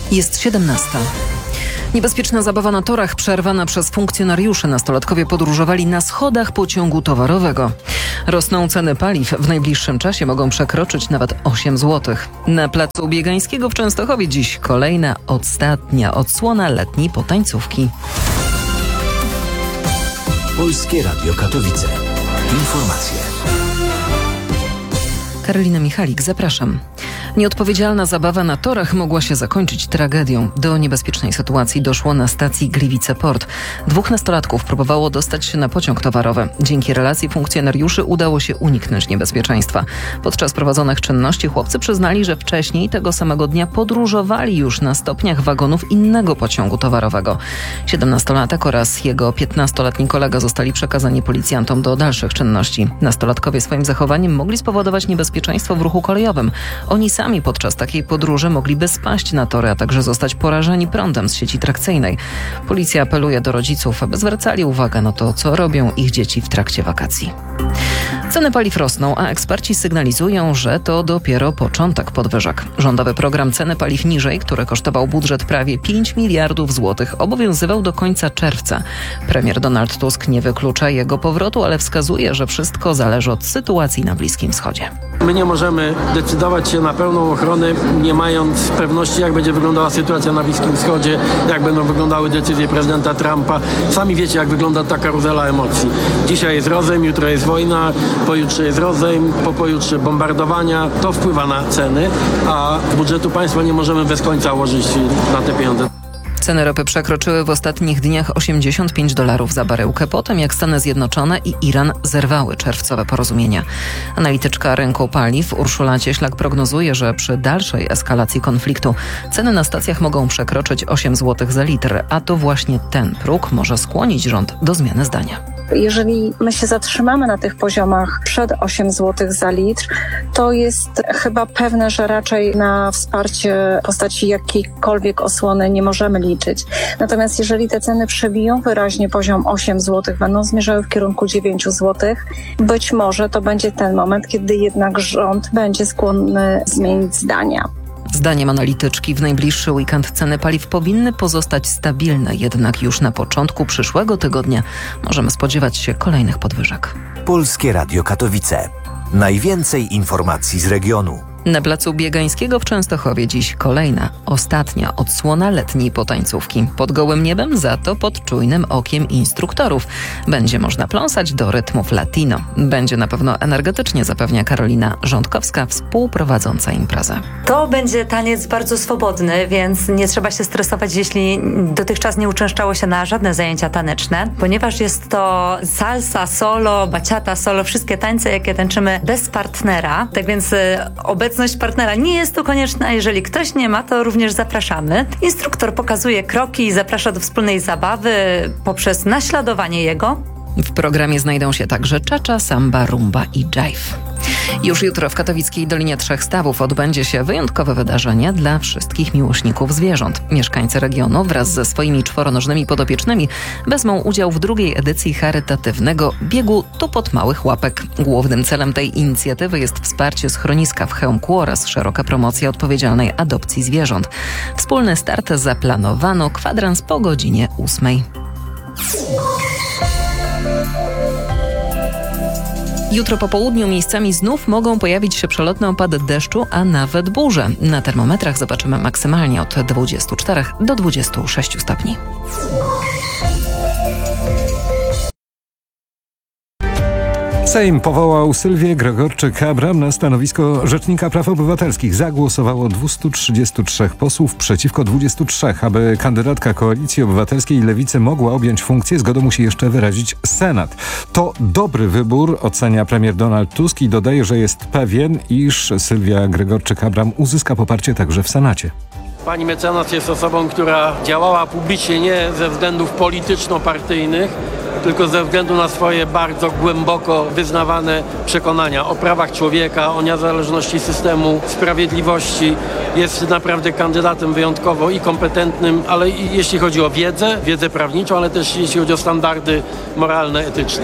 Jest 17. Niebezpieczna zabawa na torach przerwana przez funkcjonariuszy. Nastolatkowie podróżowali na schodach pociągu towarowego. Rosną ceny paliw. W najbliższym czasie mogą przekroczyć nawet 8 zł. Na placu Biegańskiego w Częstochowie dziś kolejna, ostatnia odsłona letniej potańcówki. Polskie Radio Katowice. Informacje. Karolina Michalik, zapraszam. Nieodpowiedzialna zabawa na torach mogła się zakończyć tragedią. Do niebezpiecznej sytuacji doszło na stacji Gliwice Port. 2 nastolatków próbowało dostać się na pociąg towarowy. Dzięki relacji funkcjonariuszy udało się uniknąć niebezpieczeństwa. Podczas prowadzonych czynności chłopcy przyznali, że wcześniej tego samego dnia podróżowali już na stopniach wagonów innego pociągu towarowego. 17-latek oraz jego 15-letni kolega zostali przekazani policjantom do dalszych czynności. Nastolatkowie swoim zachowaniem mogli spowodować niebezpieczeństwo w ruchu kolejowym. Oni sami podczas takiej podróży mogliby spaść na tory, a także zostać porażeni prądem z sieci trakcyjnej. Policja apeluje do rodziców, aby zwracali uwagę na to, co robią ich dzieci w trakcie wakacji. Ceny paliw rosną, a eksperci sygnalizują, że to dopiero początek podwyżek. Rządowy program Ceny paliw niżej, który kosztował budżet prawie 5 miliardów złotych, obowiązywał do końca czerwca. Premier Donald Tusk nie wyklucza jego powrotu, ale wskazuje, że wszystko zależy od sytuacji na Bliskim Wschodzie. My nie możemy decydować się na pełną ochronę, nie mając pewności, jak będzie wyglądała sytuacja na Bliskim Wschodzie, jak będą wyglądały decyzje prezydenta Trumpa. Sami wiecie, jak wygląda ta karuzela emocji. Dzisiaj jest rozejm, jutro jest wojna, pojutrze jest rozejm, po pojutrze bombardowania. To wpływa na ceny, a z budżetu państwa nie możemy bez końca łożyć na te pieniądze. Ceny ropy przekroczyły w ostatnich dniach $85 za baryłkę, po tym jak Stany Zjednoczone i Iran zerwały czerwcowe porozumienia. Analityczka rynku paliw Urszula Cieślak prognozuje, że przy dalszej eskalacji konfliktu ceny na stacjach mogą przekroczyć 8 zł za litr, a to właśnie ten próg może skłonić rząd do zmiany zdania. Jeżeli my się zatrzymamy na tych poziomach przed 8 zł za litr, to jest chyba pewne, że raczej na wsparcie w postaci jakiejkolwiek osłony nie możemy liczyć. Natomiast jeżeli te ceny przebiją wyraźnie poziom 8 zł, będą zmierzały w kierunku 9 zł, być może to będzie ten moment, kiedy jednak rząd będzie skłonny zmienić zdania. Zdaniem analityczki w najbliższy weekend ceny paliw powinny pozostać stabilne, jednak już na początku przyszłego tygodnia możemy spodziewać się kolejnych podwyżek. Polskie Radio Katowice. Najwięcej informacji z regionu. Na placu Biegańskiego w Częstochowie dziś kolejna, ostatnia odsłona letniej potańcówki. Pod gołym niebem, za to pod czujnym okiem instruktorów. Będzie można pląsać do rytmów latino. Będzie na pewno energetycznie, zapewnia Karolina Rządkowska, współprowadząca imprezę. To będzie taniec bardzo swobodny, więc nie trzeba się stresować, jeśli dotychczas nie uczęszczało się na żadne zajęcia taneczne, ponieważ jest to salsa solo, bachata solo, wszystkie tańce, jakie tańczymy bez partnera. Tak więc obecność partnera nie jest tu konieczna. Jeżeli ktoś nie ma, to również zapraszamy. Instruktor pokazuje kroki i zaprasza do wspólnej zabawy poprzez naśladowanie jego. W programie znajdą się także czacza, samba, rumba i jive. Już jutro w katowickiej Dolinie Trzech Stawów odbędzie się wyjątkowe wydarzenie dla wszystkich miłośników zwierząt. Mieszkańcy regionu wraz ze swoimi czworonożnymi podopiecznymi wezmą udział w drugiej edycji charytatywnego biegu Tupot Małych Łapek. Głównym celem tej inicjatywy jest wsparcie schroniska w Chełmku oraz szeroka promocja odpowiedzialnej adopcji zwierząt. Wspólny start zaplanowano kwadrans po godzinie 8. Jutro po południu miejscami znów mogą pojawić się przelotne opady deszczu, a nawet burze. Na termometrach zobaczymy maksymalnie od 24 do 26 stopni. Sejm powołał Sylwię Gregorczyk-Abram na stanowisko Rzecznika Praw Obywatelskich. Zagłosowało 233 posłów przeciwko 23. Aby kandydatka Koalicji Obywatelskiej i Lewicy mogła objąć funkcję, zgodę musi jeszcze wyrazić Senat. To dobry wybór, ocenia premier Donald Tusk i dodaje, że jest pewien, iż Sylwia Gregorczyk-Abram uzyska poparcie także w Senacie. Pani mecenas jest osobą, która działała publicznie nie ze względów polityczno-partyjnych, tylko ze względu na swoje bardzo głęboko wyznawane przekonania o prawach człowieka, o niezależności systemu sprawiedliwości. Jest naprawdę kandydatem wyjątkowo i kompetentnym, ale i jeśli chodzi o wiedzę prawniczą, ale też jeśli chodzi o standardy moralne, etyczne.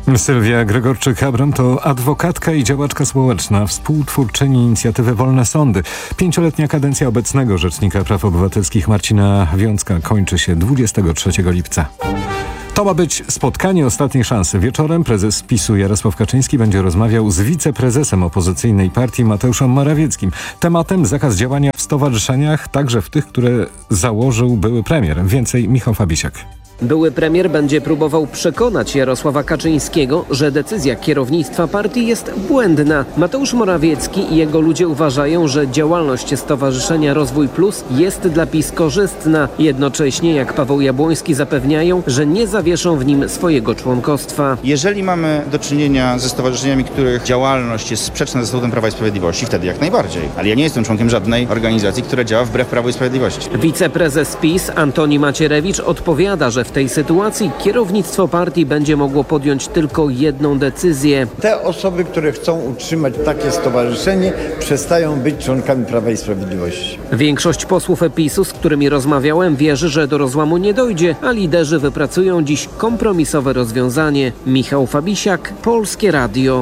Sylwia Gregorczyk-Abram to adwokatka i działaczka społeczna, współtwórczyni inicjatywy Wolne Sądy. 5-letnia kadencja obecnego Rzecznika Praw Obywatelskich Marcina Wiącka kończy się 23 lipca. To ma być spotkanie ostatniej szansy. Wieczorem prezes PiS-u Jarosław Kaczyński będzie rozmawiał z wiceprezesem opozycyjnej partii Mateuszem Morawieckim. Tematem zakaz działania w stowarzyszeniach, także w tych, które założył były premier. Więcej Michał Fabisiak. Były premier będzie próbował przekonać Jarosława Kaczyńskiego, że decyzja kierownictwa partii jest błędna. Mateusz Morawiecki i jego ludzie uważają, że działalność Stowarzyszenia Rozwój Plus jest dla PiS korzystna. Jednocześnie, jak Paweł Jabłoński, zapewniają, że nie zawieszą w nim swojego członkostwa. Jeżeli mamy do czynienia ze stowarzyszeniami, których działalność jest sprzeczna ze statutem Prawa i Sprawiedliwości, wtedy jak najbardziej. Ale ja nie jestem członkiem żadnej organizacji, która działa wbrew Prawu i Sprawiedliwości. Wiceprezes PiS Antoni Macierewicz odpowiada, że w tej sytuacji kierownictwo partii będzie mogło podjąć tylko jedną decyzję. Te osoby, które chcą utrzymać takie stowarzyszenie, przestają być członkami Prawa i Sprawiedliwości. Większość posłów PiS-u, z którymi rozmawiałem, wierzy, że do rozłamu nie dojdzie, a liderzy wypracują dziś kompromisowe rozwiązanie. Michał Fabisiak, Polskie Radio.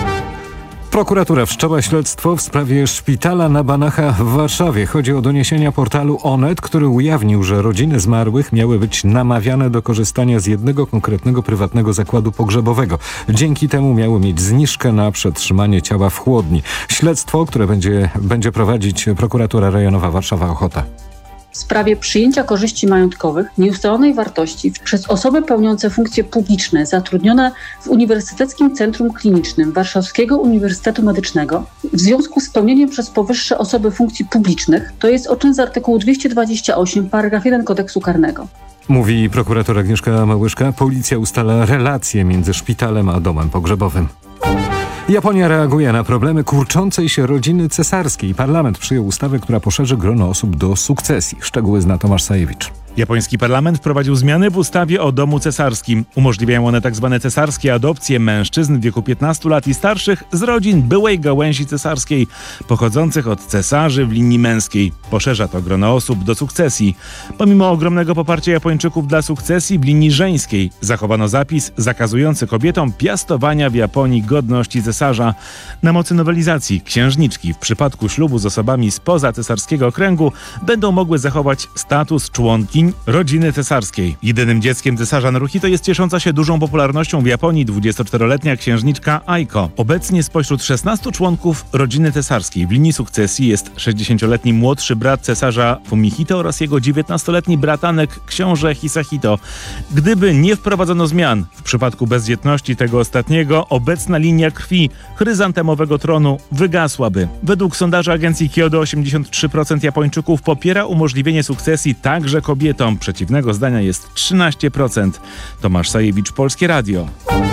Prokuratura wszczęła śledztwo w sprawie szpitala na Banacha w Warszawie. Chodzi o doniesienia portalu Onet, który ujawnił, że rodziny zmarłych miały być namawiane do korzystania z jednego konkretnego prywatnego zakładu pogrzebowego. Dzięki temu miały mieć zniżkę na przetrzymanie ciała w chłodni. Śledztwo, które będzie prowadzić prokuratura rejonowa Warszawa-Ochota. W sprawie przyjęcia korzyści majątkowych nieustalonej wartości przez osoby pełniące funkcje publiczne zatrudnione w Uniwersyteckim Centrum Klinicznym Warszawskiego Uniwersytetu Medycznego w związku z pełnieniem przez powyższe osoby funkcji publicznych, to jest o czyn z artykułu 228 paragraf 1 Kodeksu Karnego. Mówi prokurator Agnieszka Małyszka. Policja ustala relacje między szpitalem a domem pogrzebowym. Japonia reaguje na problemy kurczącej się rodziny cesarskiej. Parlament przyjął ustawę, która poszerzy grono osób do sukcesji. Szczegóły zna Tomasz Sajewicz. Japoński parlament wprowadził zmiany w ustawie o domu cesarskim. Umożliwiają one tzw. cesarskie adopcje mężczyzn w wieku 15 lat i starszych z rodzin byłej gałęzi cesarskiej, pochodzących od cesarzy w linii męskiej. Poszerza to grono osób do sukcesji. Pomimo ogromnego poparcia Japończyków dla sukcesji w linii żeńskiej, zachowano zapis zakazujący kobietom piastowania w Japonii godności cesarza. Na mocy nowelizacji księżniczki w przypadku ślubu z osobami spoza cesarskiego kręgu będą mogły zachować status członkiń rodziny cesarskiej. Jedynym dzieckiem cesarza Naruhito jest ciesząca się dużą popularnością w Japonii 24-letnia księżniczka Aiko. Obecnie spośród 16 członków rodziny cesarskiej w linii sukcesji jest 60-letni młodszy brat cesarza Fumihito oraz jego 19-letni bratanek książę Hisahito. Gdyby nie wprowadzono zmian w przypadku bezdzietności tego ostatniego, obecna linia krwi chryzantemowego tronu wygasłaby. Według sondażu agencji Kyodo 83% Japończyków popiera umożliwienie sukcesji także kobietom. Przeciwnego zdania jest 13%. Tomasz Sajewicz, Polskie Radio.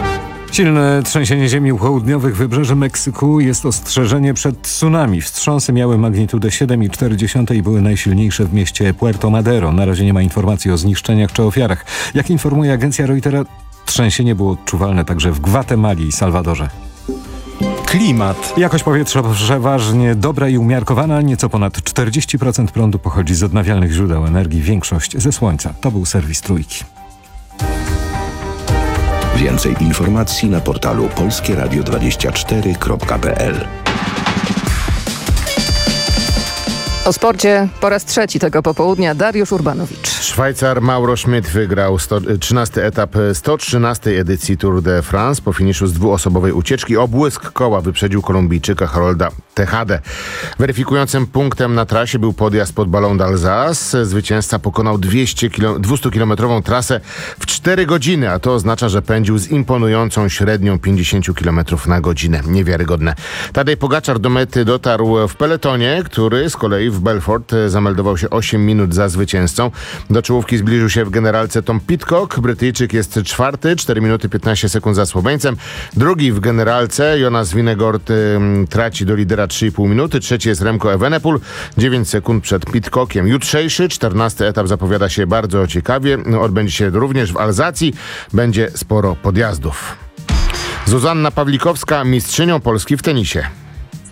Silne trzęsienie ziemi u południowych wybrzeży Meksyku jest ostrzeżenie przed tsunami. Wstrząsy miały magnitudę 7,4 i były najsilniejsze w mieście Puerto Madero. Na razie nie ma informacji o zniszczeniach czy ofiarach. Jak informuje agencja Reutera, trzęsienie było odczuwalne także w Gwatemali i Salwadorze. Klimat. Jakość powietrza przeważnie dobra i umiarkowana. Nieco ponad 40% prądu pochodzi z odnawialnych źródeł energii, większość ze słońca. To był serwis Trójki. Więcej informacji na portalu polskieradio24.pl. O sporcie po raz trzeci tego popołudnia Dariusz Urbanowicz. Szwajcar Mauro Schmidt wygrał 13. etap 113. edycji Tour de France. Po finiszu z dwuosobowej ucieczki o błysk koła wyprzedził Kolumbijczyka Harolda Tejadę. Weryfikującym punktem na trasie był podjazd pod Ballon d'Alsace. Zwycięzca pokonał 200-kilometrową trasę w 4 godziny, a to oznacza, że pędził z imponującą średnią 50 km na godzinę. Niewiarygodne. Tadej Pogaczar do mety dotarł w peletonie, który z kolei w Belfort zameldował się 8 minut za zwycięzcą. Do czołówki zbliżył się w generalce Tom Pidcock. Brytyjczyk jest 4, 4 minuty 15 sekund za Słoweńcem. Drugi w generalce Jonas Vingegaard traci do lidera 3,5 minuty. Trzeci jest Remco Evenepoel, 9 sekund przed Pidcockiem. Jutrzejszy 14. etap zapowiada się bardzo ciekawie. Odbędzie się również w Alzacji. Będzie sporo podjazdów. Zuzanna Pawlikowska mistrzynią Polski w tenisie.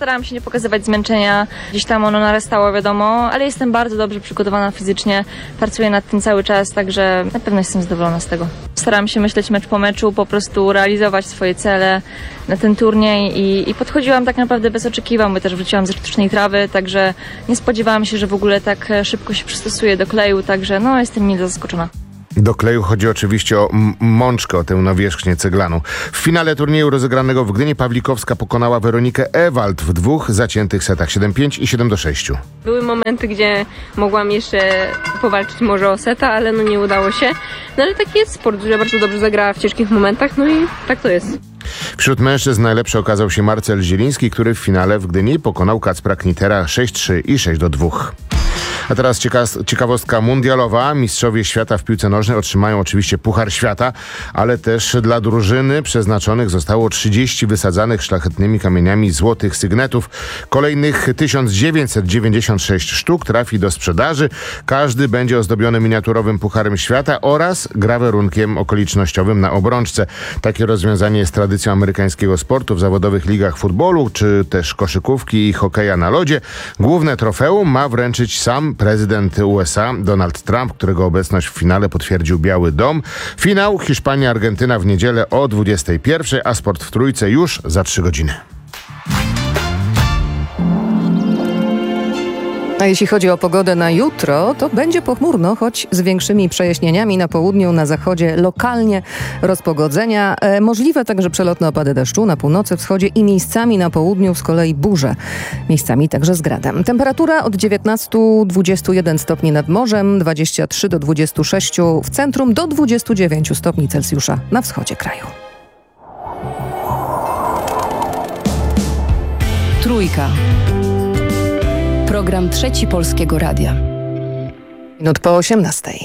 Starałam się nie pokazywać zmęczenia, gdzieś tam ono narastało, wiadomo, ale jestem bardzo dobrze przygotowana fizycznie, pracuję nad tym cały czas, także na pewno jestem zadowolona z tego. Staram się myśleć mecz po meczu, po prostu realizować swoje cele na ten turniej i podchodziłam tak naprawdę bez oczekiwań, bo też wróciłam ze sztucznej trawy, także nie spodziewałam się, że w ogóle tak szybko się przystosuję do kleju, także no jestem mile zaskoczona. Do kleju chodzi oczywiście o mączkę, o tę nawierzchnię ceglaną. W finale turnieju rozegranego w Gdyni Pawlikowska pokonała Weronikę Ewald w 2 zaciętych setach 7-5 i 7-6. Były momenty, gdzie mogłam jeszcze powalczyć może o seta, ale no nie udało się. No ale taki jest sport, że bardzo dobrze zagrała w ciężkich momentach, no i tak to jest. Wśród mężczyzn najlepszy okazał się Marcel Zieliński, który w finale w Gdyni pokonał Kacpra Knitera 6-3 i 6-2. A teraz ciekawostka mundialowa. Mistrzowie świata w piłce nożnej otrzymają oczywiście Puchar Świata, ale też dla drużyny przeznaczonych zostało 30 wysadzanych szlachetnymi kamieniami złotych sygnetów. Kolejnych 1996 sztuk trafi do sprzedaży. Każdy będzie ozdobiony miniaturowym Pucharem Świata oraz grawerunkiem okolicznościowym na obrączce. Takie rozwiązanie jest tradycją amerykańskiego sportu w zawodowych ligach futbolu, czy też koszykówki i hokeja na lodzie. Główne trofeum ma wręczyć sam prezydent USA Donald Trump, którego obecność w finale potwierdził Biały Dom. Finał Hiszpania-Argentyna w niedzielę o 21:00, a Sport w Trójce już za 3 godziny. A jeśli chodzi o pogodę na jutro, to będzie pochmurno, choć z większymi przejaśnieniami na południu, na zachodzie lokalnie rozpogodzenia. Możliwe także przelotne opady deszczu na północy, wschodzie i miejscami na południu z kolei burze. Miejscami także z gradem. Temperatura od 19-21 stopni nad morzem, 23 do 26 w centrum, do 29 stopni Celsjusza na wschodzie kraju. Trójka. Program Trzeci Polskiego Radia. Minut po 18:00.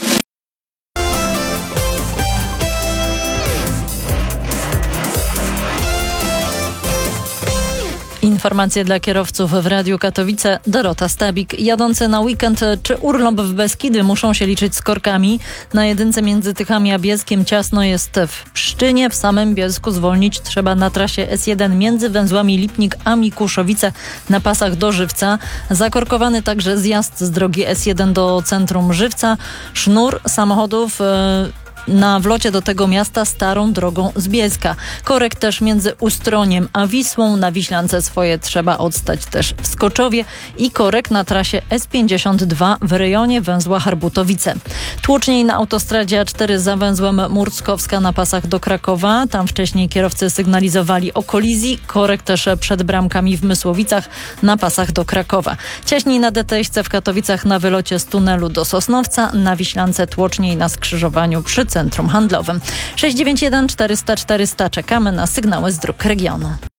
Informacje dla kierowców w Radiu Katowice. Dorota Stabik. Jadący na weekend czy urlop w Beskidy muszą się liczyć z korkami. Na jedynce między Tychami a Bielskiem ciasno jest w Pszczynie. W samym Bielsku zwolnić trzeba na trasie S1 między węzłami Lipnik a Mikuszowice na pasach do Żywca. Zakorkowany także zjazd z drogi S1 do centrum Żywca. Sznur samochodów na wlocie do tego miasta starą drogą z Bielska. Korek też między Ustroniem a Wisłą. Na Wiślance swoje trzeba odstać też w Skoczowie i korek na trasie S52 w rejonie węzła Harbutowice. Tłoczniej na autostradzie A4 za węzłem Murckowska na pasach do Krakowa. Tam wcześniej kierowcy sygnalizowali o kolizji. Korek też przed bramkami w Mysłowicach na pasach do Krakowa. Ciaśniej na DTŚ w Katowicach na wylocie z tunelu do Sosnowca. Na Wiślance tłoczniej na skrzyżowaniu przy centrum handlowym. 691 400 400. Czekamy na sygnały z dróg regionu.